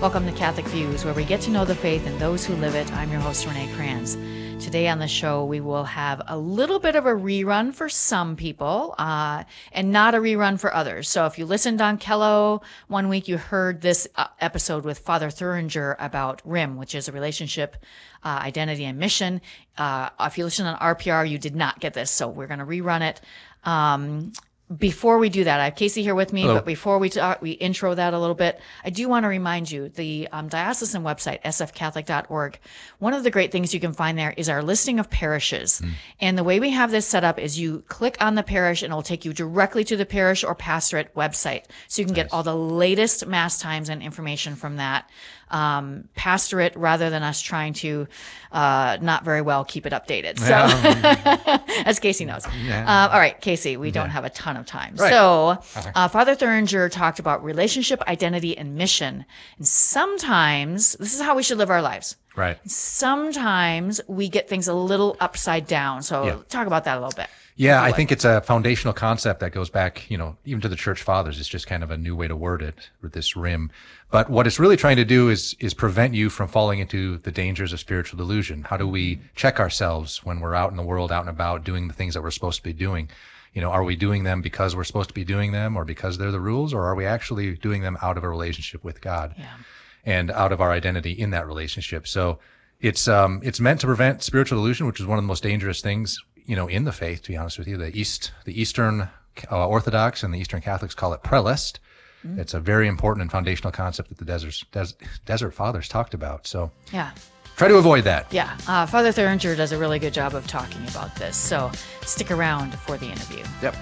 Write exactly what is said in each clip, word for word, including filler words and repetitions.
Welcome to Catholic Views, where we get to know the faith and those who live it. I'm your host, Renee Kranz. Today on the show, we will have a little bit of a rerun for some people uh, and not a rerun for others. So if you listened on Kello one week, you heard this uh, episode with Father Thuringer about R I M, which is a relationship, uh, identity, and mission. Uh, if you listen on R P R, you did not get this, so we're going to rerun it. Um, Before we do that, I have Casey here with me, Hello. But before we talk, we intro that a little bit, I do want to remind you, the um, diocesan website, s f catholic dot org, one of the great things you can find there is our listing of parishes. Mm. And the way we have this set up is you click on the parish and it'll take you directly to the parish or pastorate website. So you can nice. get all the latest Mass times and information from that. Um, pastorate rather than us trying to, uh, not very well keep it updated. So, yeah. As Casey knows. Yeah. Uh, all right, Casey, we don't yeah. have a ton of time. Right. So, uh, Father Thuringer talked about relationship, identity, and mission. And sometimes, this is how we should live our lives. Right. Sometimes we get things a little upside down. So yeah. talk about that a little bit. Yeah, I think it's a foundational concept that goes back, you know, even to the Church Fathers. It's just kind of a new way to word it with this R I M. But what it's really trying to do is is prevent you from falling into the dangers of spiritual delusion. How do we check ourselves when we're out in the world, out and about, doing the things that we're supposed to be doing? You know, are we doing them because we're supposed to be doing them or because they're the rules, or are we actually doing them out of a relationship with God yeah. and out of our identity in that relationship? So it's um it's meant to prevent spiritual delusion, which is one of the most dangerous things, you know, in the faith, to be honest with you. The East, the Eastern uh, Orthodox and the Eastern Catholics call it prelest. Mm-hmm. It's a very important and foundational concept that the Desert, Des- Desert Fathers talked about. So yeah, try to avoid that. Yeah. Uh, Father Thuringer does a really good job of talking about this. So stick around for the interview. Yep.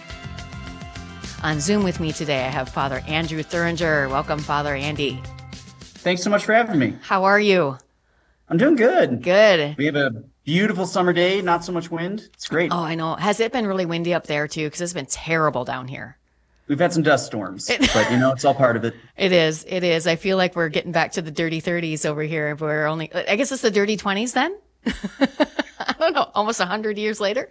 On Zoom with me today, I have Father Andrew Thuringer. Welcome, Father Andy. Thanks so much for having me. How are you? I'm doing good. Good. We have a beautiful summer day, not so much wind. It's great. Oh, I know. Has it been really windy up there too? Because it's been terrible down here. We've had some dust storms, but you know, it's all part of it. It is. It is. I feel like we're getting back to the dirty thirties over here. We're only, I guess it's the dirty twenties then? I don't know. Almost a hundred years later.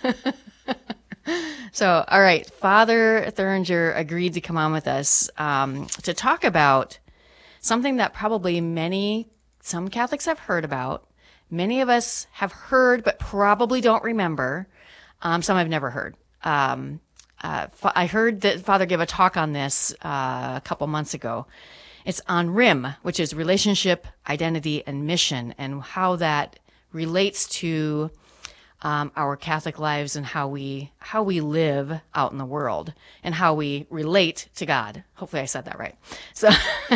So, all right. Father Thuringer agreed to come on with us um, to talk about something that probably many, some Catholics have heard about. Many of us have heard, but probably don't remember. Um, some I've never heard. Um, uh, I heard that Father gave a talk on this uh, a couple months ago. It's on R I M, which is relationship, identity, and mission, and how that relates to um, our Catholic lives and how we how we live out in the world and how we relate to God. Hopefully, I said that right. So,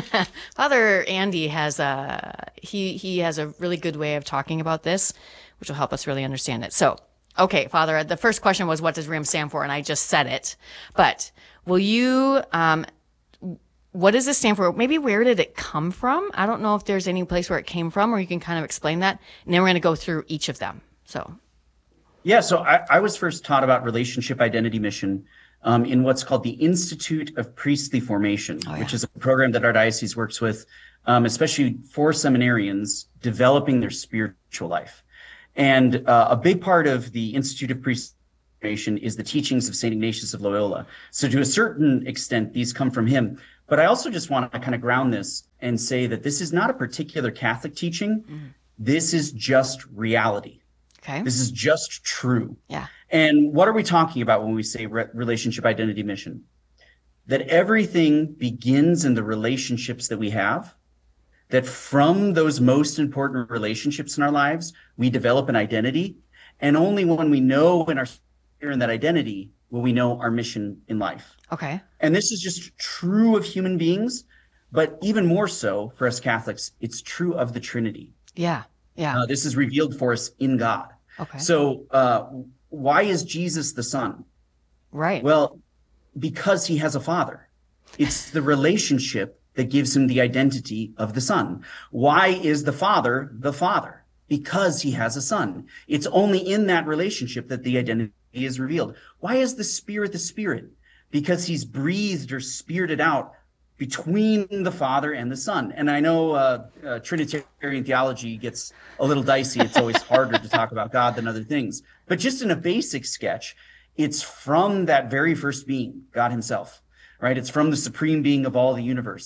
Father Andy has a he he has a really good way of talking about this, which will help us really understand it. So, okay, Father, the first question was, what does R I M stand for? And I just said it, but will you? Um, what does this stand for? Maybe where did it come from? I don't know if there's any place where it came from, or you can kind of explain that, and then we're going to go through each of them. So. Yeah, so I, I was first taught about relationship, identity, mission um, in what's called the Institute of Priestly Formation, oh, yeah. which is a program that our diocese works with, um, especially for seminarians developing their spiritual life. And uh, a big part of the Institute of Priestly Formation is the teachings of Saint Ignatius of Loyola. So to a certain extent, these come from him. But I also just want to kind of ground this and say that this is not a particular Catholic teaching. Mm. This is just reality. Okay. This is just true. Yeah. And what are we talking about when we say re- relationship, identity, mission? That everything begins in the relationships that we have, that from those most important relationships in our lives, we develop an identity. And only when we know in our in that identity will we know our mission in life. Okay. And this is just true of human beings, but even more so for us Catholics, it's true of the Trinity. Yeah. Yeah. Uh, this is revealed for us in God. Okay. So uh, why is Jesus the Son? Right. Well, because he has a father. It's the relationship that gives him the identity of the Son. Why is the Father the Father? Because he has a Son. It's only in that relationship that the identity is revealed. Why is the Spirit the Spirit? Because he's breathed or spirited out between the Father and the Son. And I know uh, uh, Trinitarian theology gets a little dicey. It's always harder to talk about God than other things. But just in a basic sketch, it's from that very first being, God himself, right? It's from the supreme being of all the universe.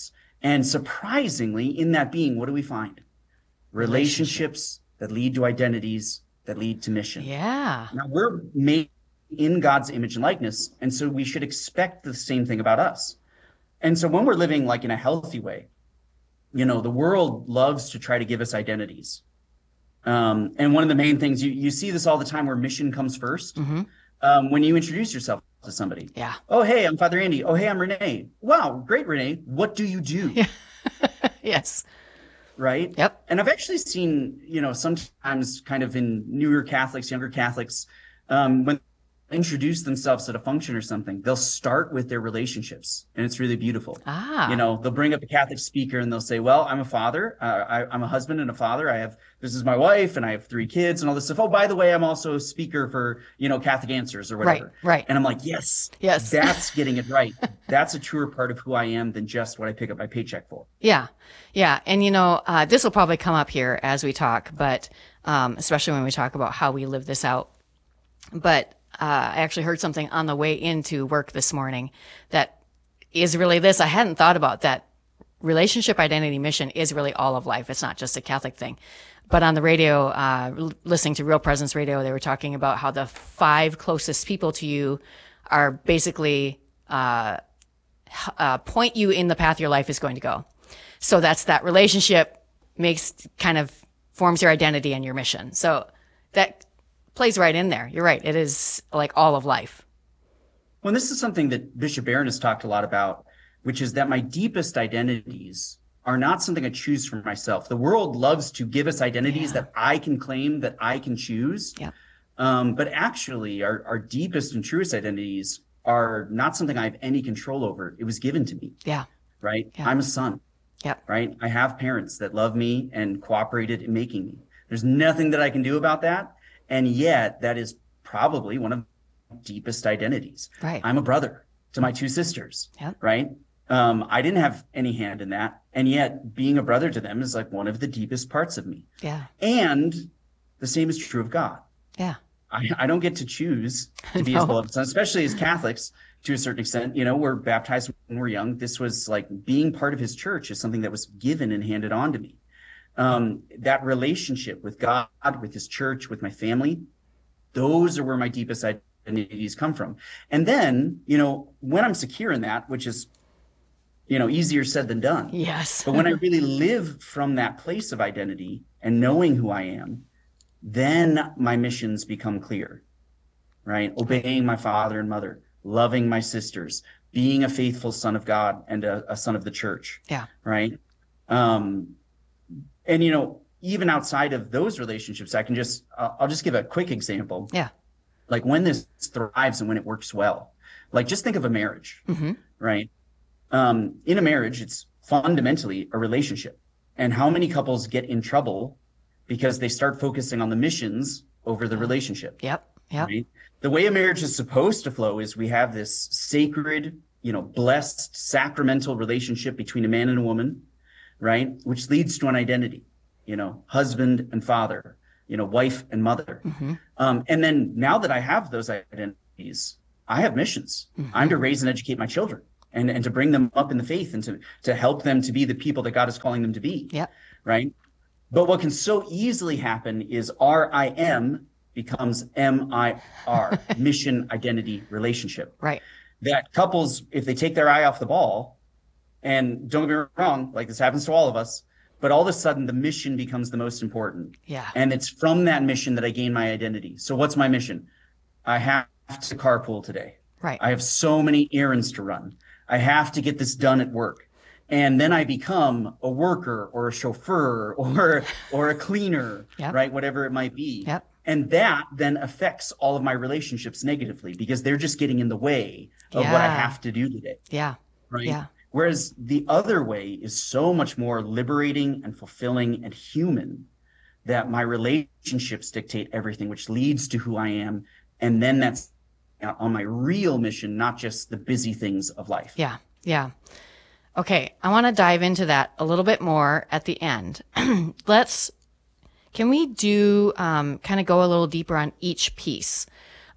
And surprisingly, in that being, what do we find? Relationships that lead to identities that lead to mission. Yeah. Now, we're made in God's image and likeness, and so we should expect the same thing about us. And so when we're living like in a healthy way, you know, the world loves to try to give us identities. Um, and one of the main things, you, you see this all the time where mission comes first. Mm-hmm. Um, when you introduce yourself to somebody. Yeah. Oh, hey, I'm Father Andy. Oh, hey, I'm Renee. Wow, great, Renee. What do you do? Yeah. Yes. Right? Yep. And I've actually seen, you know, sometimes kind of in newer Catholics, younger Catholics, um, when they introduce themselves at a function or something, they'll start with their relationships. And it's really beautiful. Ah. You know, they'll bring up a Catholic speaker and they'll say, well, I'm a father. Uh, I, I'm a husband and a father. I have, this is my wife and I have three kids and all this stuff. Oh, by the way, I'm also a speaker for, you know, Catholic Answers or whatever. Right, right. And I'm like, yes, yes, that's getting it right. That's a truer part of who I am than just what I pick up my paycheck for. Yeah. Yeah. And, you know, uh, this will probably come up here as we talk, but um, especially when we talk about how we live this out. But uh, I actually heard something on the way into work this morning that is really this. I hadn't thought about that. Relationship, identity, mission is really all of life. It's not just a Catholic thing. But on the radio, uh, l- listening to Real Presence Radio, they were talking about how the five closest people to you are basically uh, uh, point you in the path your life is going to go. So that's that relationship makes kind of forms your identity and your mission. So that plays right in there. You're right. It is like all of life. Well, this is something that Bishop Barron has talked a lot about, which is that my deepest identities are not something I choose for myself. The world loves to give us identities Yeah. that I can claim, that I can choose. Yeah. Um, but actually, our, our deepest and truest identities are not something I have any control over. It was given to me, Yeah. right? Yeah. I'm a son, Yep. right? I have parents that love me and cooperated in making me. There's nothing that I can do about that. And yet, that is probably one of my deepest identities. Right. I'm a brother to my two sisters, Yep. right? Um, I didn't have any hand in that. And yet being a brother to them is like one of the deepest parts of me. Yeah. And the same is true of God. Yeah. I, I don't get to choose to be No. his beloved son, especially as Catholics to a certain extent. You know, we're baptized when we're young. This was like being part of his church is something that was given and handed on to me. Um, that relationship with God, with his church, with my family, those are where my deepest identities come from. And then, you know, when I'm secure in that, which is, you know, easier said than done. Yes. But when I really live from that place of identity and knowing who I am, then my missions become clear, right? Obeying my father and mother, loving my sisters, being a faithful son of God and a, a son of the church, Yeah. right? Um, and, you know, even outside of those relationships, I can just, I'll I'll just give a quick example. Yeah. Like when this thrives and when it works well, like just think of a marriage, Mm-hmm. right? Um, in a marriage, it's fundamentally a relationship. And how many couples get in trouble because they start focusing on the missions over the relationship? Yep. Yep. Right? The way a marriage is supposed to flow is we have this sacred, you know, blessed, sacramental relationship between a man and a woman, right? Which leads to an identity, you know, husband and father, you know, wife and mother. Mm-hmm. Um, and then now that I have those identities, I have missions. Mm-hmm. I'm to raise and educate my children and, and to bring them up in the faith and to, to help them to be the people that God is calling them to be. Yep. Right. But what can so easily happen is R I M becomes M I R, mission, identity, relationship. Right. That couples, if they take their eye off the ball, and don't get me wrong, like this happens to all of us, but all of a sudden the mission becomes the most important. Yeah. And it's from that mission that I gain my identity. So what's my mission? I have to carpool today. Right. I have so many errands to run. I have to get this done at work. And then I become a worker or a chauffeur or or a cleaner, Yep. right? Whatever it might be. Yep. And that then affects all of my relationships negatively because they're just getting in the way of what I Yeah. have to do today. Yeah. Right. Yeah. Whereas the other way is so much more liberating and fulfilling and human that my relationships dictate everything, which leads to who I am. And then that's on my real mission, not just the busy things of life. Yeah. Yeah. Okay. I want to dive into that a little bit more at the end. Let's, can we do, um, kind of go a little deeper on each piece?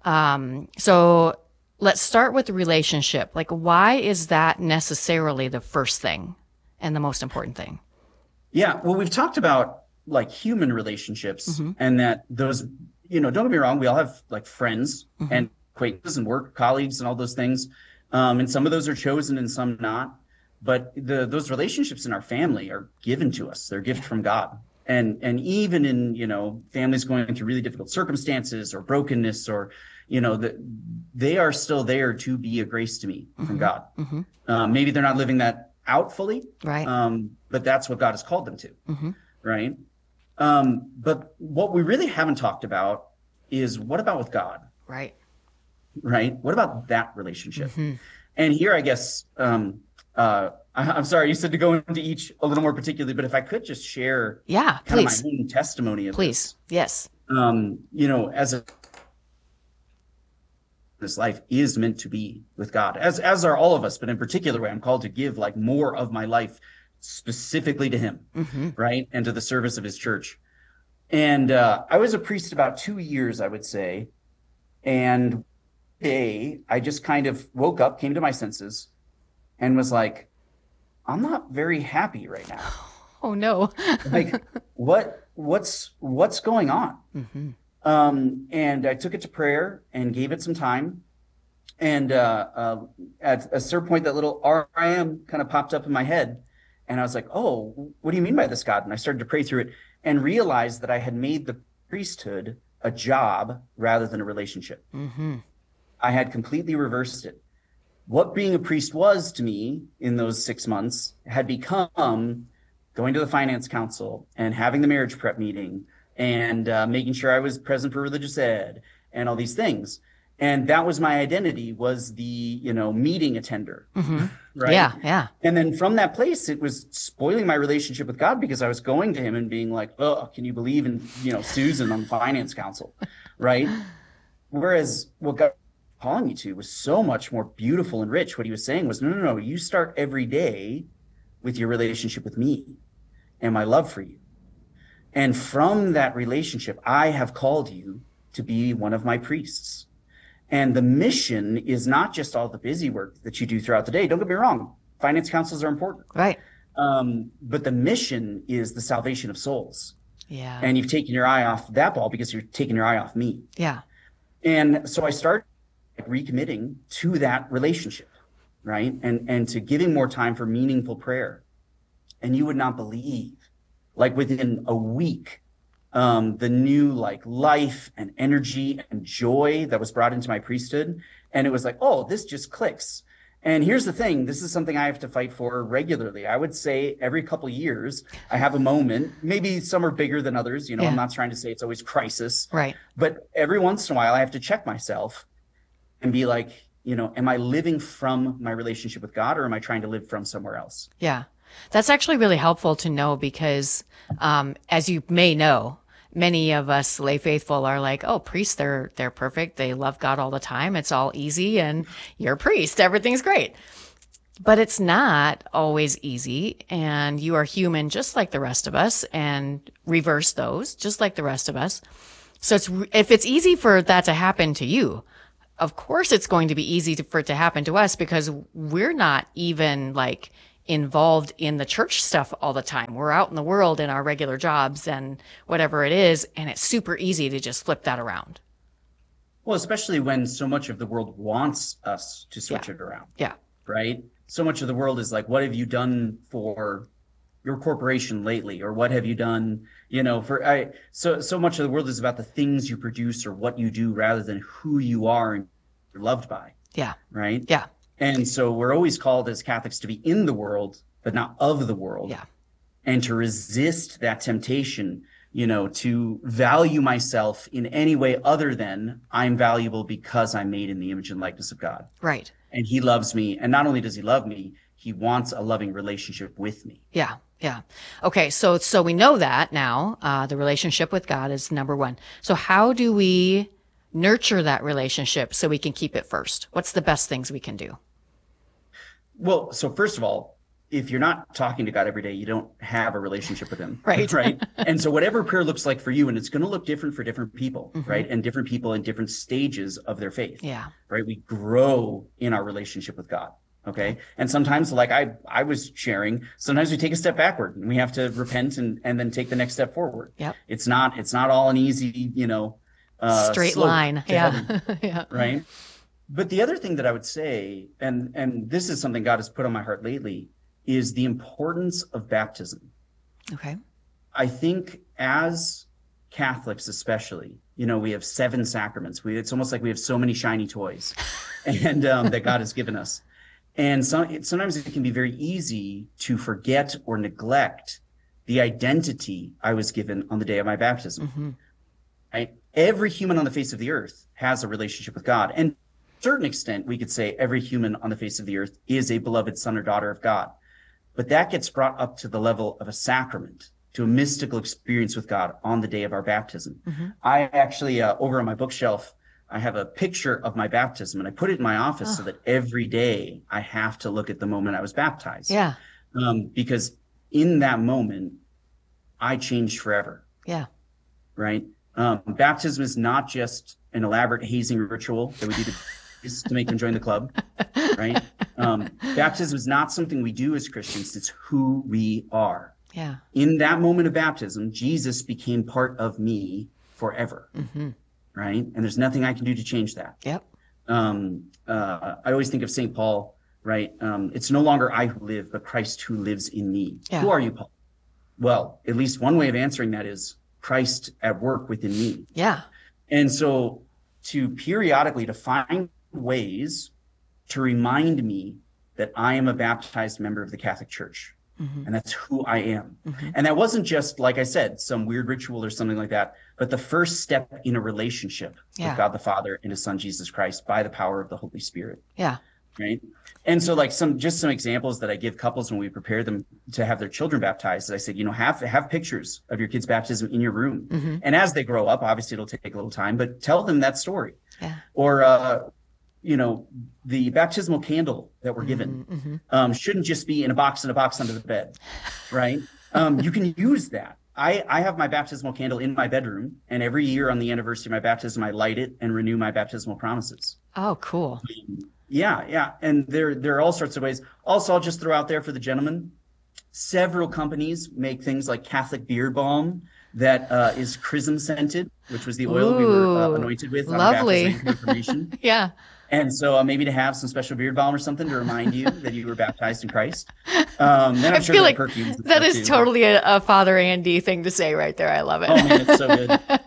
Um, so let's start with the relationship. Like, why is that necessarily the first thing and the most important thing. Yeah. Well, we've talked about like human relationships Mm-hmm. and that those, you know, don't get me wrong. We all have like friends Mm-hmm. and acquaintances and work colleagues and all those things. Um, and some of those are chosen and some not. But the those relationships in our family are given to us. They're a gift from God. And and even in, you know, families going through really difficult circumstances or brokenness or, you know, the, they are still there to be a grace to me Mm-hmm. from God. Mm-hmm. Um, maybe they're not living that out fully, Right. um, but that's what God has called them to, Mm-hmm. right? Um, but what we really haven't talked about is what about with God, Right. right? What about that relationship? Mm-hmm. And here, I guess, um, uh, I, I'm sorry, you said to go into each a little more particularly, but if I could just share Yeah, kind please. of my own testimony of Please. Yes. this. Um, you know, as a this life is meant to be with God, as as are all of us, but in particular way, I'm called to give like more of my life specifically to Him, Mm-hmm. right, and to the service of His church. And uh, I was a priest about two years, I would say, and one day I just kind of woke up, came to my senses, and was like, I'm not very happy right now. Oh no. Like, what what's what's going on? Mm-hmm. Um, and I took it to prayer and gave it some time. And uh, uh, at a certain point, that little R I M kind of popped up in my head. And I was like, oh, what do you mean by this, God? And I started to pray through it and realized that I had made the priesthood a job rather than a relationship. Mm-hmm. I had completely reversed it. What being a priest was to me in those six months had become going to the finance council and having the marriage prep meeting and uh, making sure I was present for religious ed and all these things. And that was my identity, was the, you know, meeting attender. Mm-hmm. Right. Yeah. Yeah. And then from that place, it was spoiling my relationship with God because I was going to Him and being like, oh, can you believe in, you know, Susan on the finance council? Right. Whereas what God was calling me to was so much more beautiful and rich. What He was saying was, no, no, no, you start every day with your relationship with me and my love for you. And from that relationship, I have called you to be one of my priests. And the mission is not just all the busy work that you do throughout the day. Don't get me wrong. Finance councils are important. Right. Um, but the mission is the salvation of souls. Yeah. And you've taken your eye off that ball because you're taking your eye off me. Yeah. And so I started recommitting to that relationship, right? And, and to giving more time for meaningful prayer. And you would not believe, like within a week, um, the new like life and energy and joy that was brought into my priesthood. And it was like, oh, this just clicks. And here's the thing. This is something I have to fight for regularly. I would say every couple years I have a moment. Maybe some are bigger than others. You know, Yeah. I'm not trying to say it's always crisis. Right. But every once in a while I have to check myself and be like, you know, am I living from my relationship with God or am I trying to live from somewhere else? Yeah. That's actually really helpful to know because, um, as you may know, many of us lay faithful are like, oh, priests, they're, they're perfect. They love God all the time. It's all easy and you're a priest. Everything's great. But it's not always easy. And you are human just like the rest of us and reverse those just like the rest of us. So it's, if it's easy for that to happen to you, of course it's going to be easy to, for it to happen to us because we're not even like involved in the church stuff all the time. We're out in the world in our regular jobs and whatever it is. And it's super easy to just flip that around. Well, especially when so much of the world wants us to switch Yeah. it around, Yeah. right? So much of the world is like, what have you done for your corporation lately? Or what have you done, you know, for, I, so, so much of the world is about the things you produce or what you do rather than who you are and you're loved by. Yeah. Right. Yeah. And so we're always called as Catholics to be in the world, but not of the world. Yeah. And to resist that temptation, you know, to value myself in any way other than I'm valuable because I'm made in the image and likeness of God. Right. And He loves me. And not only does He love me, He wants a loving relationship with me. Yeah. Yeah. Okay. So, so we know that now, uh, the relationship with God is number one. So how do we nurture that relationship so we can keep it first? What's the best things we can do? Well, so first of all, if you're not talking to God every day, you don't have a relationship with Him. Right. Right. And so whatever prayer looks like for you, and it's going to look different for different people, Mm-hmm. right? And different people in different stages of their faith. Yeah. Right. We grow in our relationship with God. Okay. And sometimes, like I, I was sharing, sometimes we take a step backward and we have to repent and, and then take the next step forward. Yep. It's not, it's not all an easy, you know, uh, straight slope line. to Yeah. heaven, Yeah. right. But the other thing that I would say, and, and this is something God has put on my heart lately, is the importance of baptism. Okay. I think as Catholics, especially, you know, we have seven sacraments. We, it's almost like we have so many shiny toys and um, that God has given us. And so, it, sometimes it can be very easy to forget or neglect the identity I was given on the day of my baptism. Mm-hmm. Right? Every human on the face of the earth has a relationship with God. And to a certain extent, we could say every human on the face of the earth is a beloved son or daughter of God. But that gets brought up to the level of a sacrament, to a mystical experience with God on the day of our baptism. Mm-hmm. I actually, uh, over on my bookshelf, I have a picture of my baptism, and I put it in my office oh. so that every day I have to look at the moment I was baptized. Yeah. Um, because in that moment, I changed forever. Yeah. Right. Um, baptism is not just an elaborate hazing ritual that we do to, to make them join the club. Right. Um, baptism is not something we do as Christians. It's who we are. Yeah. In that moment of baptism, Jesus became part of me forever. Mm-hmm. Right. And there's nothing I can do to change that. Yep. Um, uh, I always think of Saint Paul, right? Um, it's no longer I who live, but Christ who lives in me. Yeah. Who are you, Paul? Well, at least one way of answering that is Christ at work within me. Yeah. And so to periodically to find ways to remind me that I am a baptized member of the Catholic Church. Mm-hmm. And that's who I am. Mm-hmm. And that wasn't just, like I said, some weird ritual or something like that, but the first step in a relationship yeah. with God the Father and his son, Jesus Christ, by the power of the Holy Spirit. Yeah. Right. And so like some, just some examples that I give couples when we prepare them to have their children baptized, I said, you know, have, have pictures of your kids' baptism in your room. Mm-hmm. And as they grow up, obviously it'll take a little time, but tell them that story. Yeah. Or, uh, you know, the baptismal candle that we're given mm-hmm. um, shouldn't just be in a box in a box under the bed, right? um, you can use that. I, I have my baptismal candle in my bedroom, and every year on the anniversary of my baptism, I light it and renew my baptismal promises. Oh, cool. Um, yeah, yeah. And there, there are all sorts of ways. Also, I'll just throw out there for the gentlemen, several companies make things like Catholic beard balm that uh, is chrism scented, which was the oil Ooh, we were uh, anointed with. Lovely. On confirmation. Yeah. And so uh, maybe to have some special beard balm or something to remind you that you were baptized in Christ. Um, then I'm I sure feel like perfumes that is too, totally a, a Father Andy thing to say right there. I love it. Oh man, it's so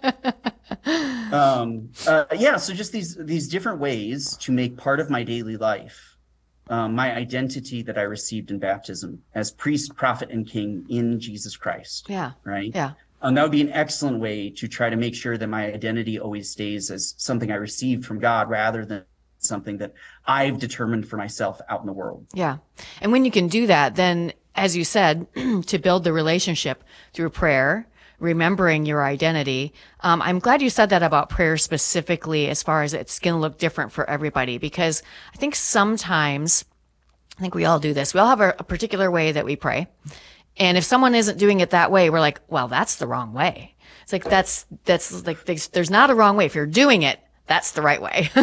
good. um, uh, yeah, so just these these different ways to make part of my daily life um, my identity that I received in baptism as priest, prophet, and king in Jesus Christ. Yeah. Right. Yeah. Um, that would be an excellent way to try to make sure that my identity always stays as something I received from God rather than something that I've determined for myself out in the world. Yeah. And when you can do that, then, as you said, to build the relationship through prayer, remembering your identity. Um, I'm glad you said that about prayer specifically, as far as it's going to look different for everybody, because I think sometimes, I think we all do this. We all have a, a particular way that we pray. And if someone isn't doing it that way, we're like, well, that's the wrong way. It's like, that's, that's like, there's, there's not a wrong way. If you're doing it, that's the right way.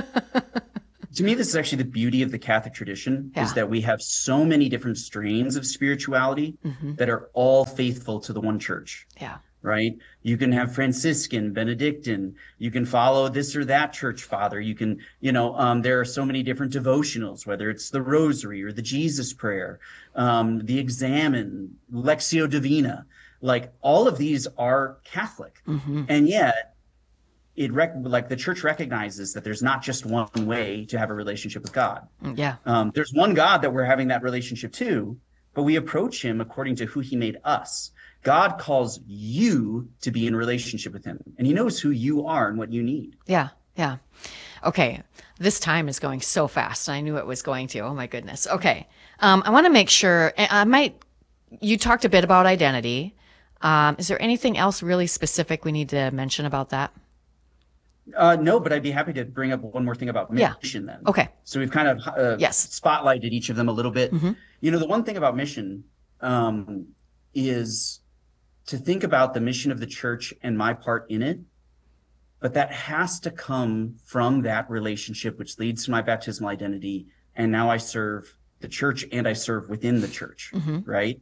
To me, this is actually the beauty of the Catholic tradition, yeah. is that we have so many different strains of spirituality mm-hmm. that are all faithful to the one church. Yeah. Right? You can have Franciscan, Benedictine, you can follow this or that church father. You can, you know, um, there are so many different devotionals, whether it's the Rosary or the Jesus Prayer, um, the Examen, Lectio Divina, like all of these are Catholic. Mm-hmm. And yet, it rec- like the church recognizes that there's not just one way to have a relationship with God. Yeah. Um, there's one God that we're having that relationship to, but we approach him according to who he made us. God calls you to be in relationship with him, and he knows who you are and what you need. Yeah. Yeah. Okay. This time is going so fast. I knew it was going to. Oh my goodness. Okay. Um, I want to make sure I might, you talked a bit about identity. Um, is there anything else really specific we need to mention about that? Uh, no, but I'd be happy to bring up one more thing about mission yeah. then. Okay. So we've kind of uh, yes. spotlighted each of them a little bit. Mm-hmm. You know, the one thing about mission um, is to think about the mission of the church and my part in it, but that has to come from that relationship, which leads to my baptismal identity and now I serve the church and I serve within the church, mm-hmm. right?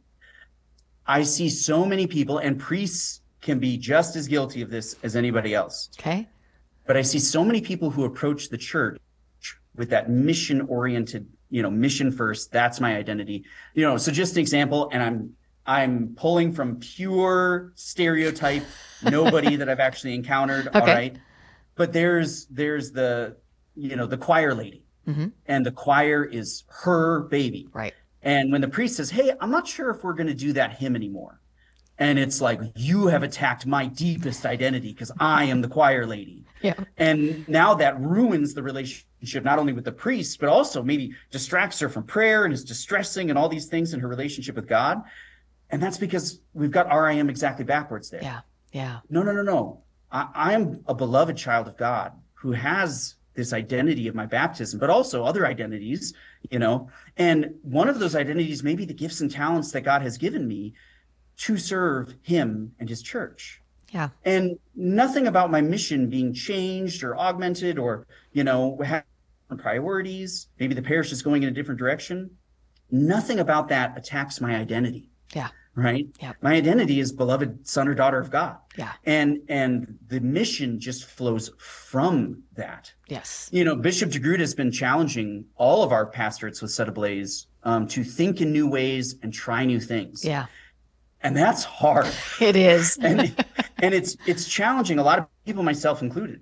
I see so many people, and priests can be just as guilty of this as anybody else. Okay. But I see so many people who approach the church with that mission oriented, you know, mission first. That's my identity. You know, so just an example, and I'm, I'm pulling from pure stereotype, nobody that I've actually encountered. Okay. All right. But there's, there's the, you know, the choir lady, mm-hmm. and the choir is her baby. Right. And when the priest says, hey, I'm not sure if we're going to do that hymn anymore. And it's like, you have attacked my deepest identity because I am the choir lady. Yeah. And now that ruins the relationship, not only with the priest, but also maybe distracts her from prayer and is distressing and all these things in her relationship with God. And that's because we've got R I M exactly backwards there. Yeah. Yeah. No, no, no, no. I, I'm a beloved child of God who has this identity of my baptism, but also other identities, you know, and one of those identities may be the gifts and talents that God has given me to serve him and his church. Yeah. And nothing about my mission being changed or augmented or, you know, having priorities. Maybe the parish is going in a different direction. Nothing about that attacks my identity. Yeah. Right. Yeah. My identity is beloved son or daughter of God. Yeah. And, and the mission just flows from that. Yes. You know, Bishop DeGroot has been challenging all of our pastorates with Set Ablaze um, to think in new ways and try new things. Yeah. And that's hard. It is. and and it's it's challenging, a lot of people, myself included.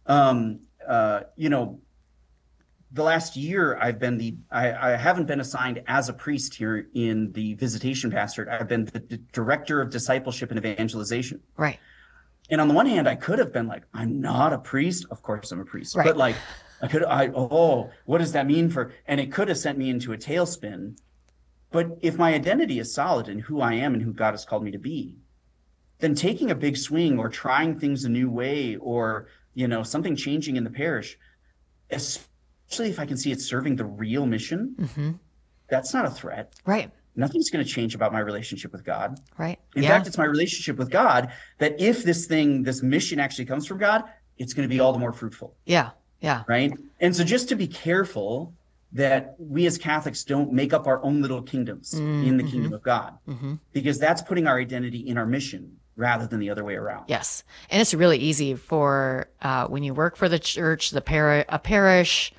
Um, uh, you know, the last year I've been the, I, I haven't been assigned as a priest here in the visitation pastorate. I've been the, the director of discipleship and evangelization. Right. And on the one hand, I could have been like, I'm not a priest. Of course I'm a priest. Right. But like, I could, I, oh, what does that mean for, and it could have sent me into a tailspin. But if my identity is solid in who I am and who God has called me to be, then taking a big swing or trying things a new way or, you know, something changing in the parish, especially if I can see it's serving the real mission, mm-hmm. that's not a threat. Right. Nothing's going to change about my relationship with God. Right. In yeah. fact, it's my relationship with God that if this thing, this mission actually comes from God, it's going to be all the more fruitful. Yeah. Yeah. Right. And so just to be careful that we as Catholics don't make up our own little kingdoms mm-hmm. in the kingdom of God, mm-hmm. because that's putting our identity in our mission rather than the other way around. Yes. And it's really easy for uh, when you work for the church, the par- a parish,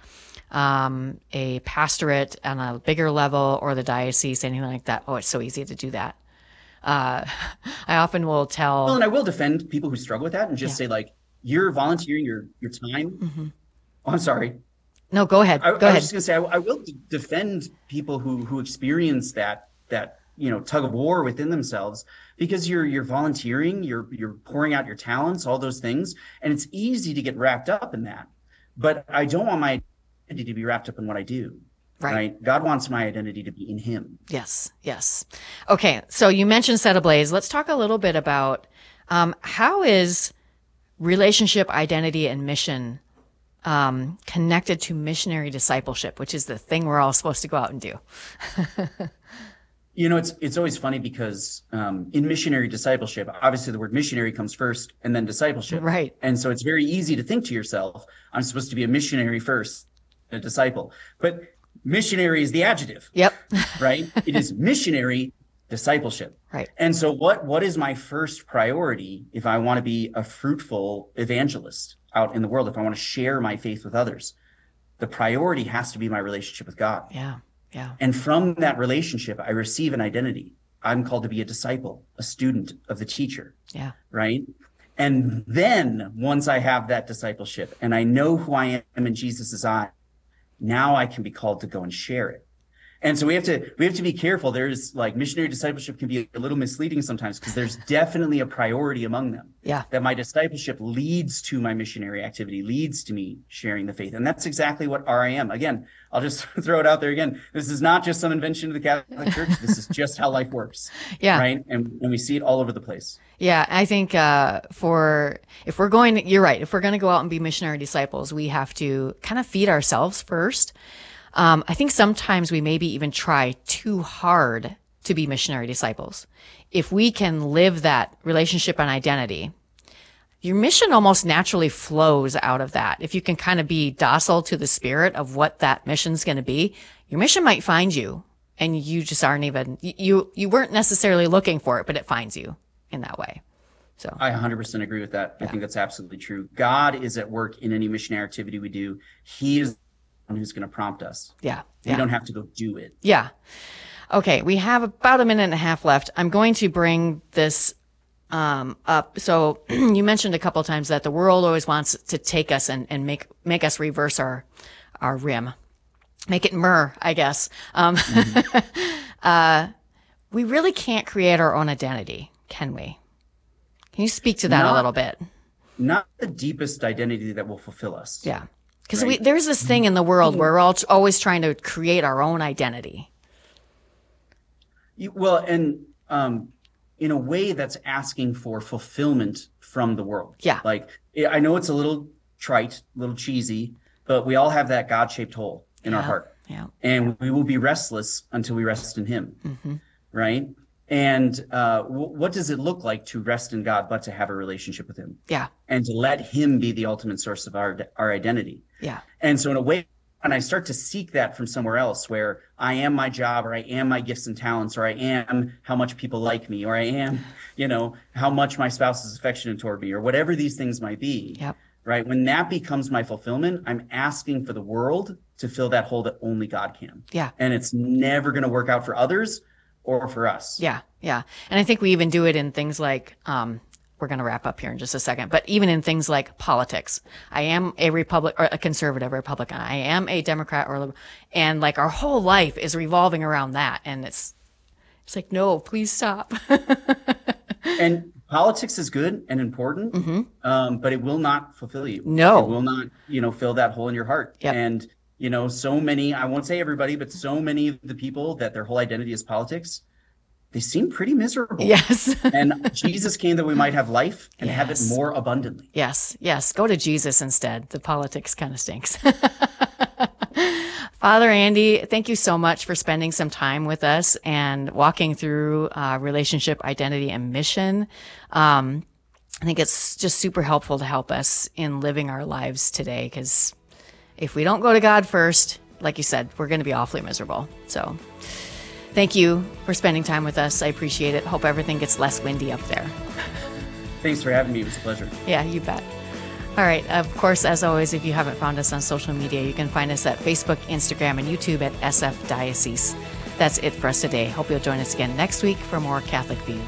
um, a pastorate on a bigger level, or the diocese, anything like that. Oh, it's so easy to do that. Uh, I often will tell. Well, and I will defend people who struggle with that and just yeah. say, like, you're volunteering your, your time. Mm-hmm. Oh, I'm sorry. No, go ahead. I, go I ahead. was just going to say, I, I will d- defend people who, who experience that, that, you know, tug of war within themselves, because you're, you're volunteering, you're, you're pouring out your talents, all those things. And it's easy to get wrapped up in that. But I don't want my identity to be wrapped up in what I do. Right. right. God wants my identity to be in him. Yes. Yes. Okay. So you mentioned Set Ablaze. Let's talk a little bit about, um, how is relationship, identity, and mission Um, connected to missionary discipleship, which is the thing we're all supposed to go out and do. You know, it's it's always funny because um, in missionary discipleship, obviously the word missionary comes first and then discipleship. Right. And so it's very easy to think to yourself, I'm supposed to be a missionary first, a disciple. But missionary is the adjective. Yep. Right? It is missionary discipleship. Right. And so what what is my first priority if I want to be a fruitful evangelist out in the world, if I want to share my faith with others? The priority has to be my relationship with God. Yeah. Yeah. And from that relationship, I receive an identity. I'm called to be a disciple, a student of the teacher. Yeah. Right. And then once I have that discipleship and I know who I am in Jesus' eyes, now I can be called to go and share it. And so we have to, we have to be careful. There's like missionary discipleship can be a little misleading sometimes because there's definitely a priority among them. Yeah. That my discipleship leads to my missionary activity, leads to me sharing the faith. And that's exactly what R I M. Again, I'll just throw it out there again. This is not just some invention of the Catholic Church. This is just how life works. Yeah. Right. And, and we see it all over the place. Yeah. I think, uh, for, if we're going, you're right. If we're going to go out and be missionary disciples, we have to kind of feed ourselves first. Um, I think sometimes we maybe even try too hard to be missionary disciples. If we can live that relationship and identity, your mission almost naturally flows out of that. If you can kind of be docile to the spirit of what that mission's going to be, your mission might find you, and you just aren't even, you, you weren't necessarily looking for it, but it finds you in that way. So I one hundred percent agree with that. Yeah. I think that's absolutely true. God is at work in any missionary activity we do. He is the one who's going to prompt us. Yeah. We yeah. don't have to go do it. Yeah. Okay. We have about a minute and a half left. I'm going to bring this um, up. So you mentioned a couple of times that the world always wants to take us and, and make, make us reverse our, our rim, make it myrrh, I guess. Um, mm-hmm. uh, we really can't create our own identity, can we? Can you speak to that not, a little bit? Not the deepest identity that will fulfill us. Yeah. Because right? there's this thing in the world where we're all always trying to create our own identity. You, well, and um, in a way that's asking for fulfillment from the world. Yeah. Like, I know it's a little trite, a little cheesy, but we all have that God-shaped hole in yeah. our heart. Yeah. And we will be restless until we rest in him. Mm-hmm. Right? And uh, w- what does it look like to rest in God, but to have a relationship with him? Yeah. And to let him be the ultimate source of our our identity. Yeah. And so in a way, when I start to seek that from somewhere else, where I am my job, or I am my gifts and talents, or I am how much people like me, or I am, you know, how much my spouse is affectionate toward me, or whatever these things might be. Yep. Right? When that becomes my fulfillment, I'm asking for the world to fill that hole that only God can. Yeah. And it's never going to work out for others or for us. Yeah, yeah. And I think we even do it in things like, um, we're going to wrap up here in just a second, but even in things like politics. I am a Republic or a conservative Republican. I am a Democrat or liberal. And like our whole life is revolving around that. And it's, it's like, no, please stop. And politics is good and important, mm-hmm. um, but it will not fulfill you. No. It will not, you know, fill that hole in your heart. Yep. And you know, so many, I won't say everybody, but so many of the people that their whole identity is politics, they seem pretty miserable. Yes. And Jesus came that we might have life and yes. have it more abundantly. Yes, yes. Go to Jesus instead. The politics kind of stinks. Father Andy, thank you so much for spending some time with us and walking through uh, relationship, identity, and mission. Um, I think it's just super helpful to help us in living our lives today, because if we don't go to God first, like you said, we're going to be awfully miserable. So thank you for spending time with us. I appreciate it. Hope everything gets less windy up there. Thanks for having me. It was a pleasure. Yeah, you bet. All right. Of course, as always, if you haven't found us on social media, you can find us at Facebook, Instagram, and YouTube at S F Diocese. That's it for us today. Hope you'll join us again next week for more Catholic Views.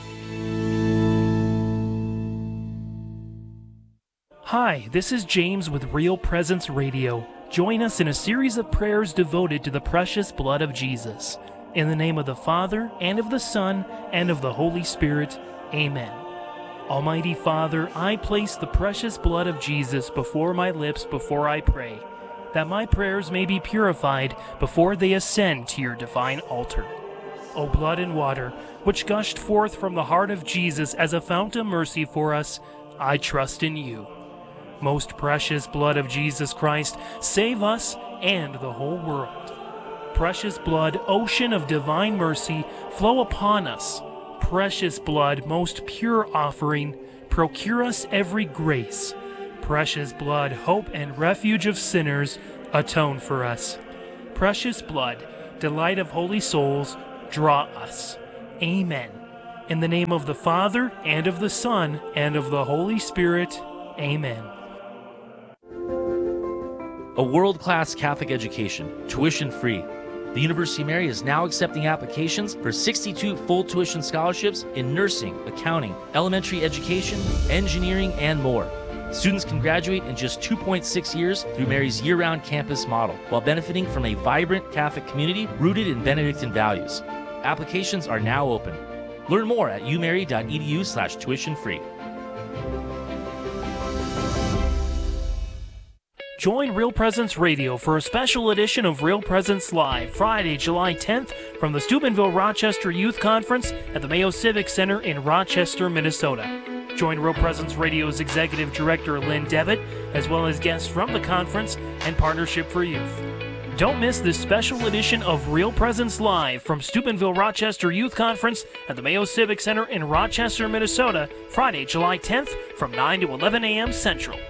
Hi, this is James with Real Presence Radio. Join us in a series of prayers devoted to the precious blood of Jesus. In the name of the Father, and of the Son, and of the Holy Spirit. Amen. Almighty Father, I place the precious blood of Jesus before my lips before I pray, that my prayers may be purified before they ascend to your divine altar. O blood and water, which gushed forth from the heart of Jesus as a fount of mercy for us, I trust in you. Most precious blood of Jesus Christ, save us and the whole world. Precious blood, ocean of divine mercy, flow upon us. Precious blood, most pure offering, procure us every grace. Precious blood, hope and refuge of sinners, atone for us. Precious blood, delight of holy souls, draw us. Amen. In the name of the Father, and of the Son, and of the Holy Spirit. Amen. A world-class Catholic education, tuition-free. The University of Mary is now accepting applications for sixty-two full tuition scholarships in nursing, accounting, elementary education, engineering, and more. Students can graduate in just two point six years through Mary's year-round campus model, while benefiting from a vibrant Catholic community rooted in Benedictine values. Applications are now open. Learn more at umary.edu slash tuition free. Join Real Presence Radio for a special edition of Real Presence Live, Friday, July tenth, from the Steubenville Rochester Youth Conference at the Mayo Civic Center in Rochester, Minnesota. Join Real Presence Radio's Executive Director Lynn Devitt, as well as guests from the conference and Partnership for Youth. Don't miss this special edition of Real Presence Live from Steubenville Rochester Youth Conference at the Mayo Civic Center in Rochester, Minnesota, Friday, July tenth from nine to eleven a.m. Central.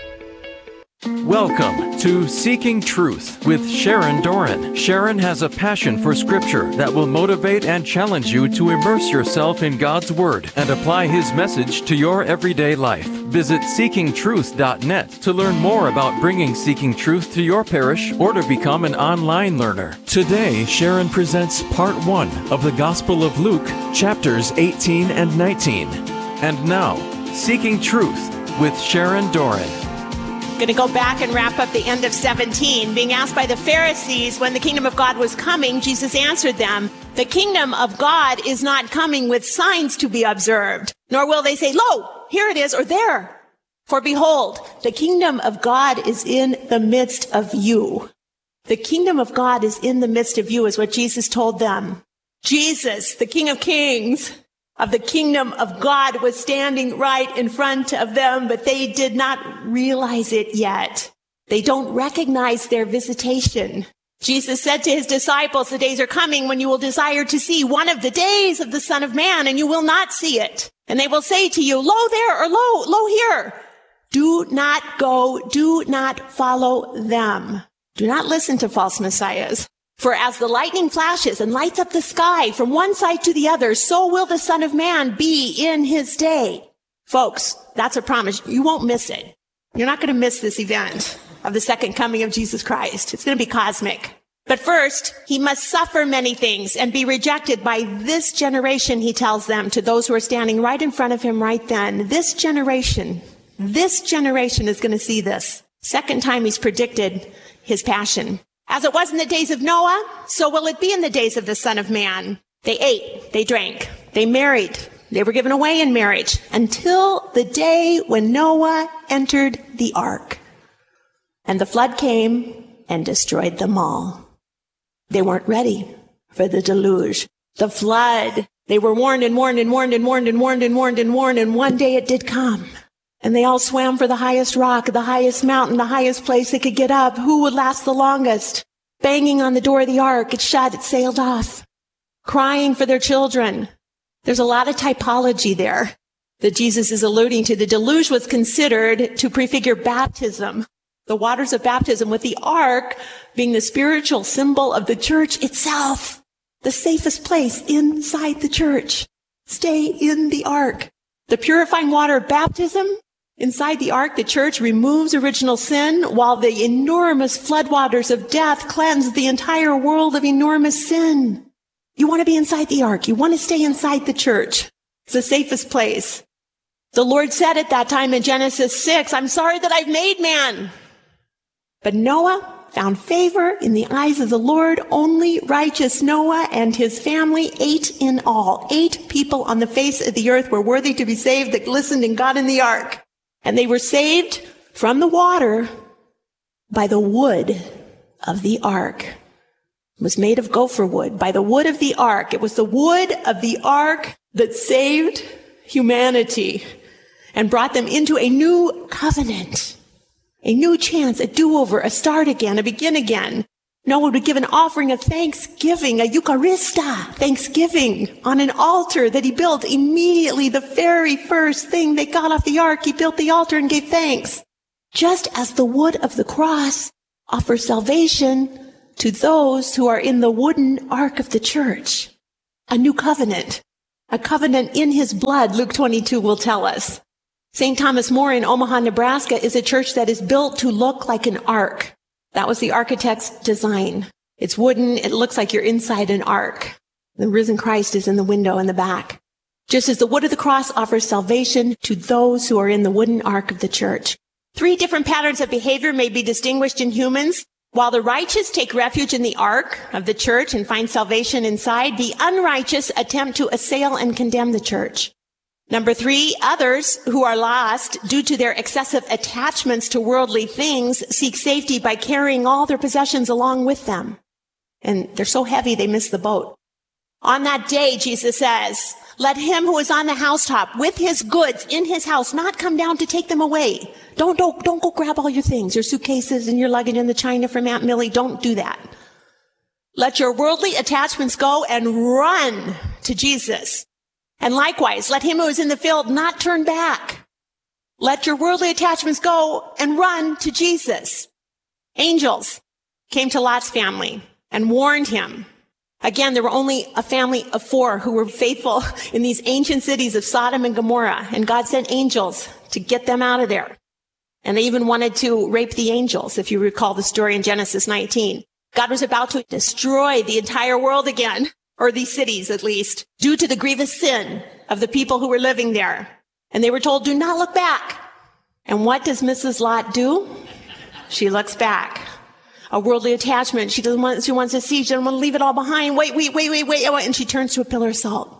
Welcome to Seeking Truth with Sharon Doran. Sharon has a passion for Scripture that will motivate and challenge you to immerse yourself in God's Word and apply His message to your everyday life. Visit seeking truth dot net to learn more about bringing Seeking Truth to your parish or to become an online learner. Today, Sharon presents part one of the Gospel of Luke, chapters eighteen and nineteen. And now, Seeking Truth with Sharon Doran. Going to go back and wrap up the end of seventeen. Being asked by the Pharisees when the kingdom of God was coming, Jesus answered them, "The kingdom of God is not coming with signs to be observed, nor will they say, 'Lo, here it is,' or 'there.' For behold, the kingdom of God is in the midst of you." The kingdom of God is in the midst of you is what Jesus told them. Jesus, the King of Kings, of the kingdom of God, was standing right in front of them, but they did not realize it yet. They don't recognize their visitation. Jesus said to his disciples, "The days are coming when you will desire to see one of the days of the Son of Man, and you will not see it. And they will say to you, 'Lo there,' or 'Lo, lo here.' Do not go, do not follow them. Do not listen to false messiahs. For as the lightning flashes and lights up the sky from one side to the other, so will the Son of Man be in his day." Folks, that's a promise. You won't miss it. You're not going to miss this event of the second coming of Jesus Christ. It's going to be cosmic. But first, he must suffer many things and be rejected by this generation, he tells them, to those who are standing right in front of him right then. This generation, this generation is going to see this. Second time he's predicted his passion. As it was in the days of Noah, so will it be in the days of the Son of Man. They ate, they drank, they married, they were given away in marriage until the day when Noah entered the ark. And the flood came and destroyed them all. They weren't ready for the deluge, the flood. They were warned and warned and warned and warned and warned and warned and warned, and one day it did come. And they all swam for the highest rock, the highest mountain, the highest place they could get up. Who would last the longest? Banging on the door of the ark, it shut, it sailed off. Crying for their children. There's a lot of typology there that Jesus is alluding to. The deluge was considered to prefigure baptism, the waters of baptism, with the ark being the spiritual symbol of the church itself, the safest place inside the church. Stay in the ark. The purifying water of baptism inside the ark, the church, removes original sin, while the enormous floodwaters of death cleanse the entire world of enormous sin. You want to be inside the ark. You want to stay inside the church. It's the safest place. The Lord said at that time in Genesis six, "I'm sorry that I've made man." But Noah found favor in the eyes of the Lord. Only righteous Noah and his family, eight in all, eight people on the face of the earth were worthy to be saved that listened and got in the ark. And they were saved from the water by the wood of the ark. It was made of gopher wood, by the wood of the ark. It was the wood of the ark that saved humanity and brought them into a new covenant, a new chance, a do-over, a start again, a begin again. Noah would give an offering of thanksgiving, a Eucharista, thanksgiving, on an altar that he built immediately. The very first thing they got off the ark, he built the altar and gave thanks. Just as the wood of the cross offers salvation to those who are in the wooden ark of the church. A new covenant, a covenant in his blood, Luke twenty-two will tell us. Saint Thomas More in Omaha, Nebraska is a church that is built to look like an ark. That was the architect's design. It's wooden. It looks like you're inside an ark. The risen Christ is in the window in the back. Just as the wood of the cross offers salvation to those who are in the wooden ark of the church. Three different patterns of behavior may be distinguished in humans. While the righteous take refuge in the ark of the church and find salvation inside, the unrighteous attempt to assail and condemn the church. Number three, others who are lost due to their excessive attachments to worldly things seek safety by carrying all their possessions along with them. And they're so heavy they miss the boat. On that day, Jesus says, "Let him who is on the housetop with his goods in his house not come down to take them away." Don't, don't, don't go grab all your things, your suitcases and your luggage and the china from Aunt Millie. Don't do that. Let your worldly attachments go and run to Jesus. And likewise, let him who is in the field not turn back. Let your worldly attachments go and run to Jesus. Angels came to Lot's family and warned him. Again, there were only a family of four who were faithful in these ancient cities of Sodom and Gomorrah, and God sent angels to get them out of there. And they even wanted to rape the angels, if you recall the story in Genesis nineteen. God was about to destroy the entire world again, or these cities at least, due to the grievous sin of the people who were living there. And they were told, do not look back. And what does Missus Lot do? She looks back. A worldly attachment. She doesn't want, she wants to see, she doesn't want to leave it all behind. Wait, wait, wait, wait, wait. And she turns to a pillar of salt.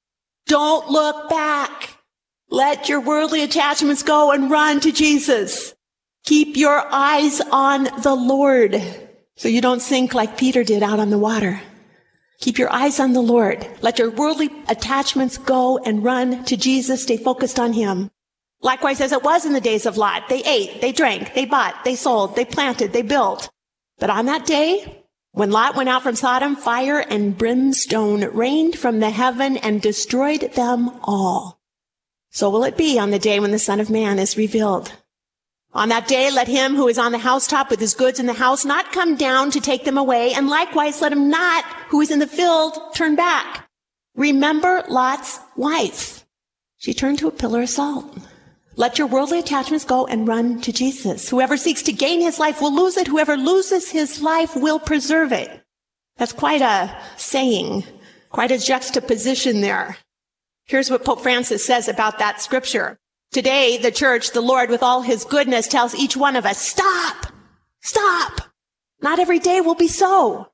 Don't look back. Let your worldly attachments go and run to Jesus. Keep your eyes on the Lord so you don't sink like Peter did out on the water. Keep your eyes on the Lord. Let your worldly attachments go and run to Jesus. Stay focused on him. Likewise, as it was in the days of Lot, they ate, they drank, they bought, they sold, they planted, they built. But on that day, when Lot went out from Sodom, fire and brimstone rained from the heaven and destroyed them all. So will it be on the day when the Son of Man is revealed. On that day, let him who is on the housetop with his goods in the house not come down to take them away, and likewise let him not who is in the field turn back. Remember Lot's wife. She turned to a pillar of salt. Let your worldly attachments go and run to Jesus. Whoever seeks to gain his life will lose it. Whoever loses his life will preserve it. That's quite a saying, quite a juxtaposition there. Here's what Pope Francis says about that scripture. Today, the church, the Lord, with all his goodness, tells each one of us, stop, stop. Not every day will be so.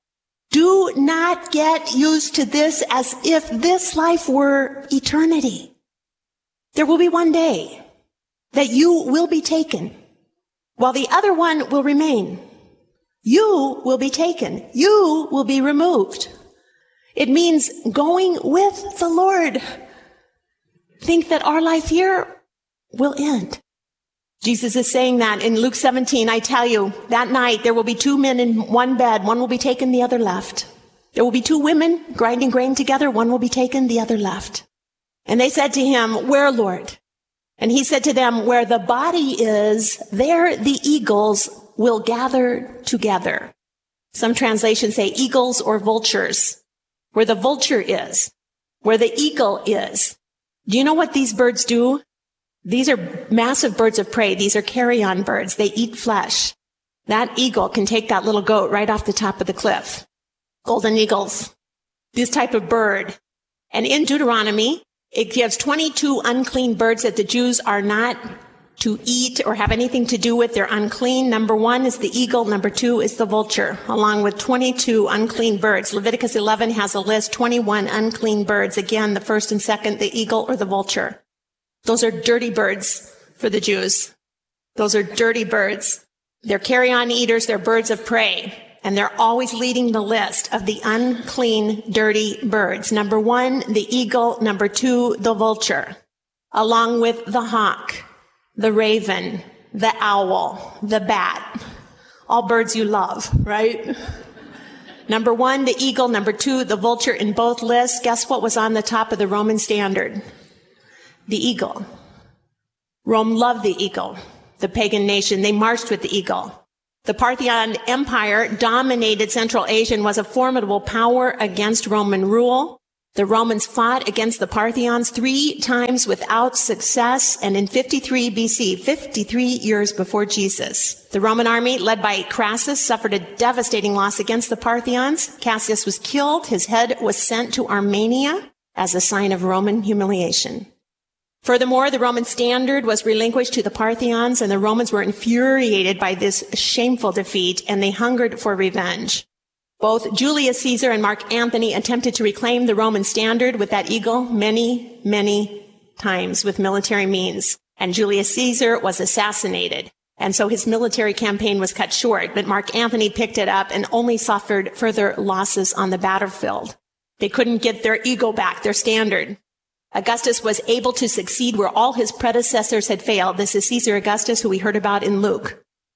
Do not get used to this as if this life were eternity. There will be one day that you will be taken, while the other one will remain. You will be taken. You will be removed. It means going with the Lord. Think that our life here will end. Jesus is saying that in Luke seventeen. I tell you, that night there will be two men in one bed. One will be taken, the other left. There will be two women grinding grain together. One will be taken, the other left. And they said to him, where, Lord? And he said to them, where the body is, there the eagles will gather together. Some translations say eagles or vultures. Where the vulture is, where the eagle is. Do you know what these birds do? These are massive birds of prey. These are carrion birds. They eat flesh. That eagle can take that little goat right off the top of the cliff. Golden eagles. This type of bird. And in Deuteronomy, it gives twenty-two unclean birds that the Jews are not to eat or have anything to do with. They're unclean. Number one is the eagle. Number two is the vulture, along with twenty-two unclean birds. Leviticus eleven has a list, twenty-one unclean birds. Again, the first and second, the eagle or the vulture. Those are dirty birds for the Jews. Those are dirty birds. They're carrion eaters. They're birds of prey. And they're always leading the list of the unclean, dirty birds. Number one, the eagle. Number two, the vulture, along with the hawk, the raven, the owl, the bat. All birds you love, right? Number one, the eagle. Number two, the vulture. In both lists, guess what was on the top of the Roman standard? The eagle. Rome loved the eagle. The pagan nation, they marched with the eagle. The Parthian Empire dominated Central Asia and was a formidable power against Roman rule. The Romans fought against the Parthians three times without success, and in fifty-three B C, fifty-three years before Jesus, the Roman army, led by Crassus, suffered a devastating loss against the Parthians. Cassius was killed. His head was sent to Armenia as a sign of Roman humiliation. Furthermore, the Roman standard was relinquished to the Parthians, and the Romans were infuriated by this shameful defeat, and they hungered for revenge. Both Julius Caesar and Mark Antony attempted to reclaim the Roman standard with that eagle many, many times with military means. And Julius Caesar was assassinated. And so his military campaign was cut short, but Mark Antony picked it up and only suffered further losses on the battlefield. They couldn't get their eagle back, their standard. Augustus was able to succeed where all his predecessors had failed. This is Caesar Augustus, who we heard about in Luke.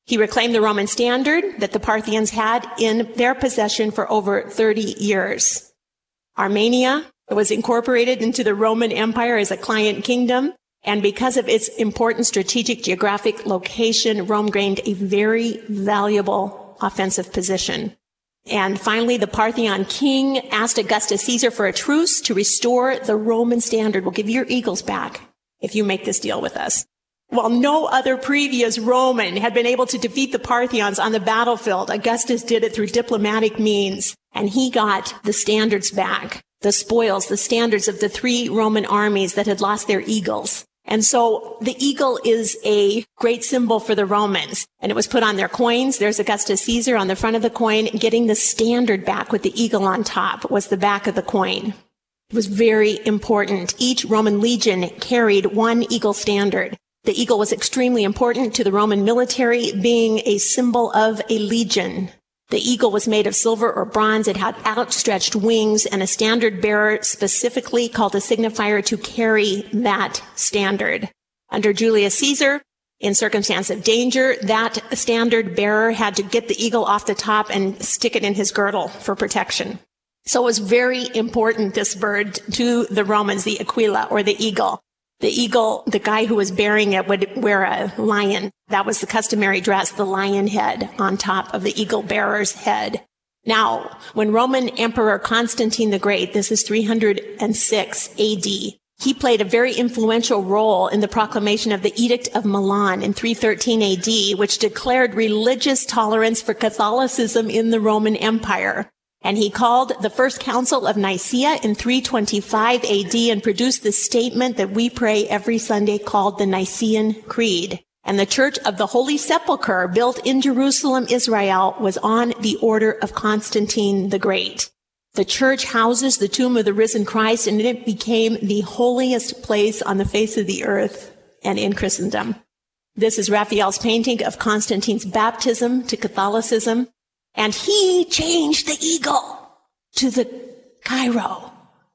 He reclaimed the Roman standard that the Parthians had in their possession for over thirty years. Armenia was incorporated into the Roman Empire as a client kingdom, and because of its important strategic geographic location, Rome gained a very valuable offensive position. And finally, the Parthian king asked Augustus Caesar for a truce to restore the Roman standard. We'll give you your eagles back if you make this deal with us. While no other previous Roman had been able to defeat the Parthians on the battlefield, Augustus did it through diplomatic means, and he got the standards back, the spoils, the standards of the three Roman armies that had lost their eagles. And so the eagle is a great symbol for the Romans, and it was put on their coins. There's Augustus Caesar on the front of the coin. Getting the standard back with the eagle on top was the back of the coin. It was very important. Each Roman legion carried one eagle standard. The eagle was extremely important to the Roman military, being a symbol of a legion. The eagle was made of silver or bronze. It had outstretched wings and a standard bearer specifically called a signifier to carry that standard. Under Julius Caesar, in circumstance of danger, that standard bearer had to get the eagle off the top and stick it in his girdle for protection. So it was very important, this bird, to the Romans, the aquila or the eagle. The eagle, the guy who was bearing it would wear a lion. That was the customary dress, the lion head on top of the eagle bearer's head. Now, when Roman Emperor Constantine the Great, this is three hundred six A D, he played a very influential role in the proclamation of the Edict of Milan in three thirteen A D, which declared religious tolerance for Catholicism in the Roman Empire. And he called the First Council of Nicaea in three twenty-five A D and produced the statement that we pray every Sunday called the Nicene Creed. And the Church of the Holy Sepulchre, built in Jerusalem, Israel, was on the order of Constantine the Great. The church houses the tomb of the risen Christ, and it became the holiest place on the face of the earth and in Christendom. This is Raphael's painting of Constantine's baptism to Catholicism. And he changed the eagle to the Cairo.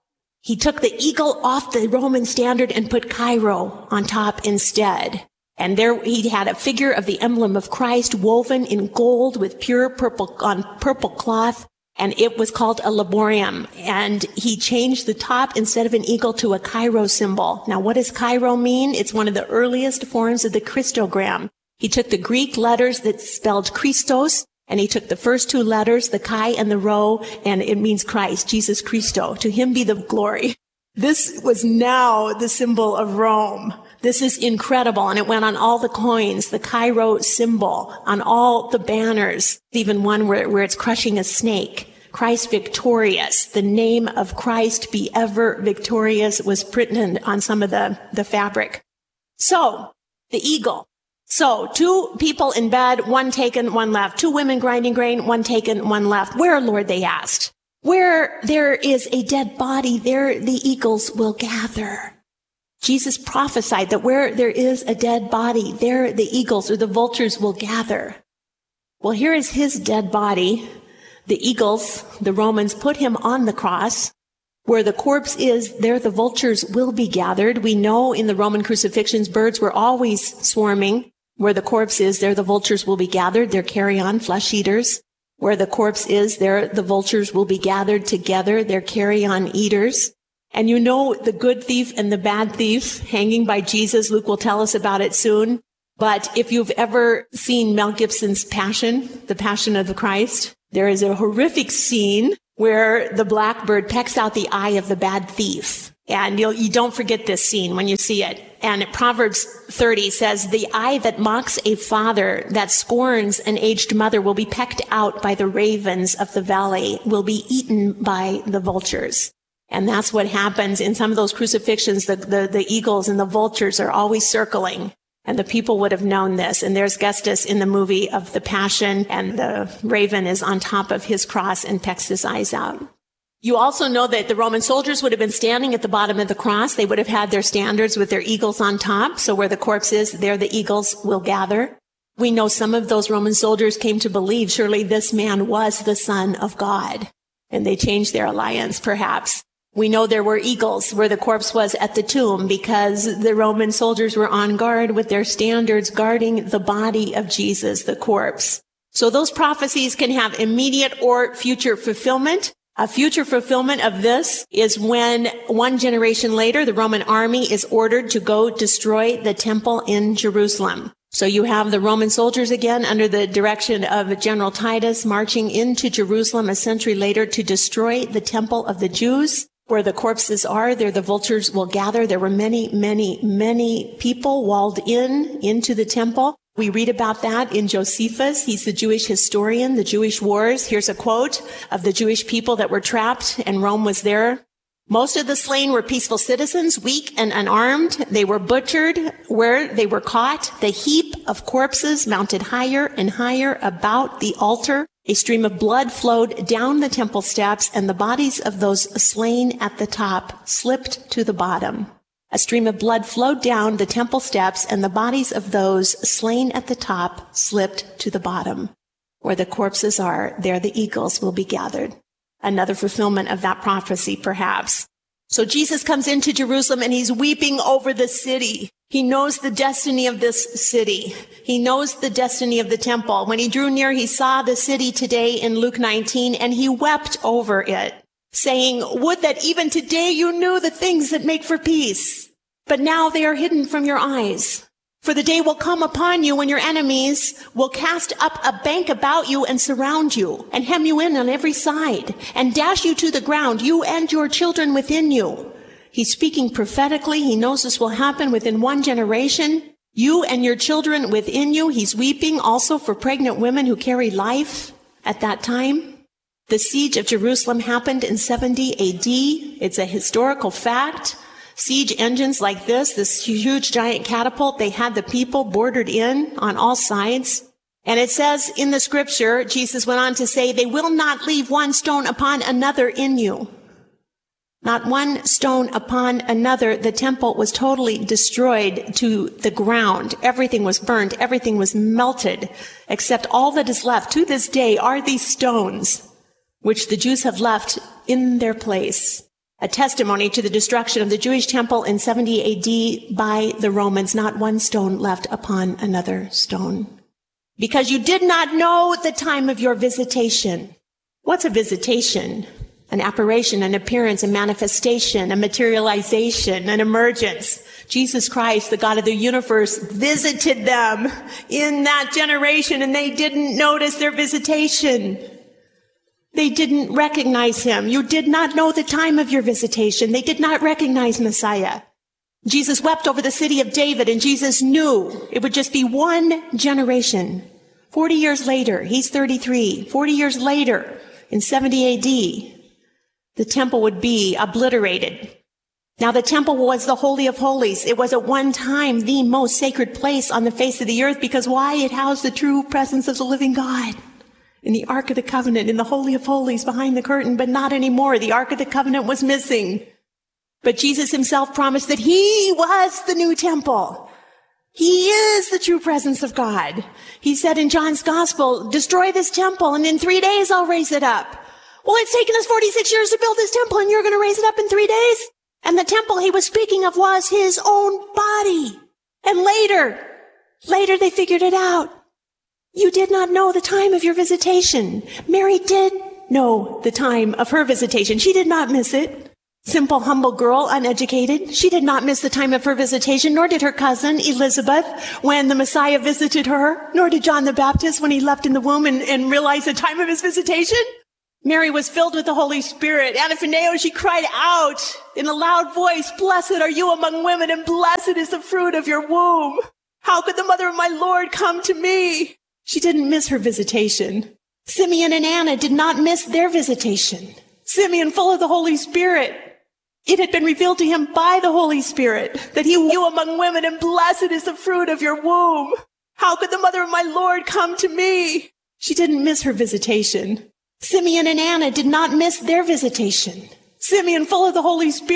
He took the eagle off the Roman standard and put Cairo on top instead. And there he had a figure of the emblem of Christ woven in gold with pure purple on purple cloth, and it was called a laborium. And he changed the top instead of an eagle to a Cairo symbol. Now, what does Cairo mean? It's one of the earliest forms of the Christogram. He took the Greek letters that spelled Christos, and he took the first two letters, the chi and the rho, and it means Christ, Jesus Christo. To him be the glory. This was now the symbol of Rome. This is incredible. And it went on all the coins, the Cairo symbol, on all the banners, even one where, where it's crushing a snake. Christ victorious. The name of Christ be ever victorious was printed on some of the, the fabric. So, the eagle. So, two people in bed, one taken, one left. Two women grinding grain, one taken, one left. Where, Lord, they asked. Where there is a dead body, there the eagles will gather. Jesus prophesied that where there is a dead body, there the eagles or the vultures will gather. Well, here is his dead body. The eagles, the Romans, put him on the cross. Where the corpse is, there the vultures will be gathered. We know in the Roman crucifixions, birds were always swarming. Where the corpse is, there the vultures will be gathered. They're carrion, flesh eaters. Where the corpse is, there the vultures will be gathered together. They're carrion eaters. And you know the good thief and the bad thief hanging by Jesus. Luke will tell us about it soon. But if you've ever seen Mel Gibson's Passion, the Passion of the Christ, there is a horrific scene where the blackbird pecks out the eye of the bad thief. And you'll, you don't forget this scene when you see it. And Proverbs thirty says, the eye that mocks a father, that scorns an aged mother, will be pecked out by the ravens of the valley, will be eaten by the vultures. And that's what happens in some of those crucifixions. The, the, the eagles and the vultures are always circling. And the people would have known this. And there's Gestas in the movie of the Passion, and the raven is on top of his cross and pecks his eyes out. You also know that the Roman soldiers would have been standing at the bottom of the cross. They would have had their standards with their eagles on top. So where the corpse is, there the eagles will gather. We know some of those Roman soldiers came to believe surely this man was the Son of God. And they changed their alliance, perhaps, We know there were eagles where the corpse was at the tomb because the Roman soldiers were on guard with their standards guarding the body of Jesus, the corpse. So those prophecies can have immediate or future fulfillment. A future fulfillment of this is when one generation later, the Roman army is ordered to go destroy the temple in Jerusalem. So you have the Roman soldiers again under the direction of General Titus marching into Jerusalem a century later to destroy the temple of the Jews. Where the corpses are, there the vultures will gather. There were many, many, many people walled in into the temple. We read about that in Josephus. He's the Jewish historian, the Jewish wars. Here's a quote of the Jewish people that were trapped, and Rome was there. Most of the slain were peaceful citizens, weak and unarmed. They were butchered where they were caught. The heap of corpses mounted higher and higher about the altar. A stream of blood flowed down the temple steps, and the bodies of those slain at the top slipped to the bottom. A stream of blood flowed down the temple steps, and the bodies of those slain at the top slipped to the bottom. Where the corpses are, there the eagles will be gathered. Another fulfillment of that prophecy, perhaps. So Jesus comes into Jerusalem and he's weeping over the city. He knows the destiny of this city. He knows the destiny of the temple. When he drew near, he saw the city today in Luke nineteen, and he wept over it, saying, "Would that even today you knew the things that make for peace, but now they are hidden from your eyes. For the day will come upon you when your enemies will cast up a bank about you and surround you and hem you in on every side and dash you to the ground, you and your children within you." He's speaking prophetically. He knows this will happen within one generation. You and your children within you. He's weeping also for pregnant women who carry life at that time. The siege of Jerusalem happened in seventy A D. It's a historical fact. Siege engines like this, this huge giant catapult, they had the people bordered in on all sides. And it says in the scripture, Jesus went on to say, "They will not leave one stone upon another in you." Not one stone upon another. The temple was totally destroyed to the ground. Everything was burned. Everything was melted, except all that is left to this day are these stones, which the Jews have left in their place. A testimony to the destruction of the Jewish temple in seventy A D by the Romans, not one stone left upon another stone. Because you did not know the time of your visitation. What's a visitation? An apparition, an appearance, a manifestation, a materialization, an emergence. Jesus Christ, the God of the universe, visited them in that generation, and they didn't notice their visitation. They didn't recognize him. You did not know the time of your visitation. They did not recognize Messiah. Jesus wept over the city of David, and Jesus knew it would just be one generation. Forty years later, he's thirty-three. Forty years later, in seventy A D, the temple would be obliterated. Now, the temple was the Holy of Holies. It was at one time the most sacred place on the face of the earth, because why? It housed the true presence of the living God. In the Ark of the Covenant, in the Holy of Holies behind the curtain, but not anymore. The Ark of the Covenant was missing. But Jesus himself promised that he was the new temple. He is the true presence of God. He said in John's Gospel, "Destroy this temple, and in three days I'll raise it up." Well, it's taken us forty-six years to build this temple, and you're going to raise it up in three days? And the temple he was speaking of was his own body. And later, later they figured it out. You did not know the time of your visitation. Mary did know the time of her visitation. She did not miss it. Simple, humble girl, uneducated. She did not miss the time of her visitation, nor did her cousin Elizabeth when the Messiah visited her, nor did John the Baptist when he left in the womb and, and realized the time of his visitation. Mary was filled with the Holy Spirit. Anaphoneo, she cried out in a loud voice, "Blessed are you among women, and blessed is the fruit of your womb. How could the mother of my Lord come to me?" She didn't miss her visitation. Simeon and Anna did not miss their visitation. Simeon, full of the Holy Spirit, it had been revealed to him by the Holy Spirit that he was you among women, and blessed is the fruit of your womb. How could the mother of my Lord come to me? She didn't miss her visitation. Simeon and Anna did not miss their visitation. Simeon, full of the Holy Spirit,